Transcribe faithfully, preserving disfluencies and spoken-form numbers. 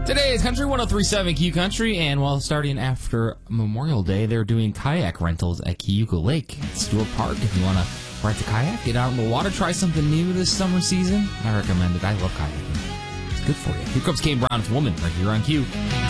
Today is Country one oh three point seven Q Country, and while starting after Memorial Day, they're doing kayak rentals at Keuka Lake at Stewart Park. If you want to rent a kayak, get out in the water, try something new this summer season, I recommend it. I love kayaking. It's good for you. Here comes Kane Brown's Woman right here on Q.